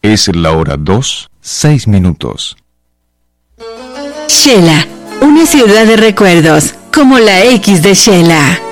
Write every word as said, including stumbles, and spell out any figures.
Es la hora dos, seis minutos. Shela, una ciudad de recuerdos, como la X de Shela.